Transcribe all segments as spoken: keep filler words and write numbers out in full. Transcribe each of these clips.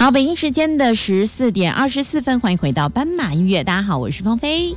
好，北京时间的十四点二十四分，欢迎回到斑马音乐。大家好，我是芳菲。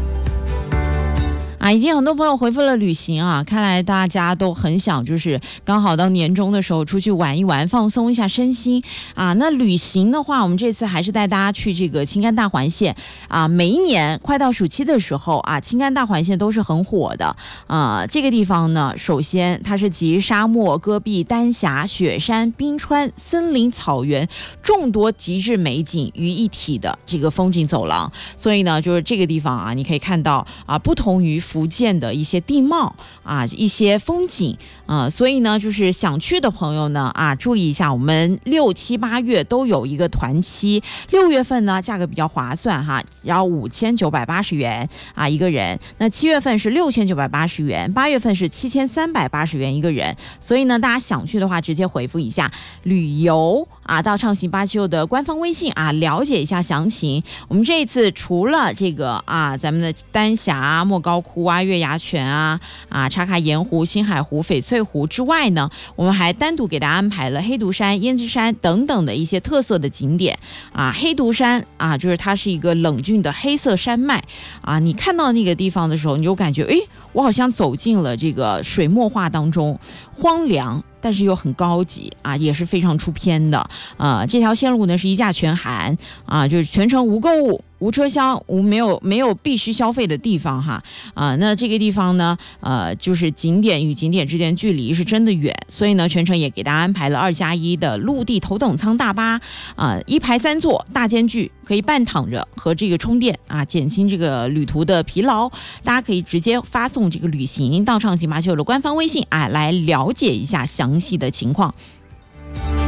啊，已经很多朋友回复了旅行啊，看来大家都很想，就是刚好到年终的时候出去玩一玩，放松一下身心啊。那旅行的话，我们这次还是带大家去这个青甘大环线啊。每一年快到暑期的时候啊，青甘大环线都是很火的啊。这个地方呢，首先它是集沙漠、戈壁、丹霞、雪山、冰川、森林、草原众多极致美景于一体的这个风景走廊，所以呢，就是这个地方啊，你可以看到啊，不同于福建的一些地貌啊，一些风景啊、呃，所以呢，就是想去的朋友呢啊，注意一下，我们六七八月都有一个团期，六月份呢价格比较划算哈，然后五千九百八十元啊一个人，那七月份是六千九百八十元，八月份是七千三百八十元一个人，所以呢，大家想去的话，直接回复一下旅游啊，到畅行八七六的官方微信啊，了解一下详情。我们这一次除了这个啊，咱们的丹霞、莫高窟啊、月牙泉啊、啊茶卡盐湖、星海湖、翡翠湖之外呢，我们还单独给大家安排了黑独山、胭脂山等等的一些特色的景点啊。黑独山啊，就是它是一个冷峻的黑色山脉啊，你看到那个地方的时候，你就感觉诶，我好像走进了这个水墨画当中，荒凉但是又很高级啊，也是非常出片的。呃，这条线路呢是一价全含啊，就是全程无购物、无车厢、无没有没有必须消费的地方哈啊。那这个地方呢，呃，就是景点与景点之间距离是真的远，所以呢，全程也给大家安排了二加一的陆地头等舱大巴啊，一排三座，大间距，可以半躺着和这个充电啊，减轻这个旅途的疲劳。大家可以直接发送这个旅行到畅行八七六的官方微信啊，来了解一下详细的情况。